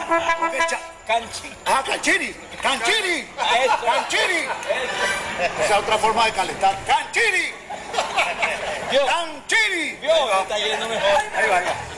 Canchini. Ah, canchini. Canchini. Eso. Canchini. Esa es otra forma de calentar. Canchini. Vio, Canchini. vio, está yendo mejor. Ahí va, ahí va.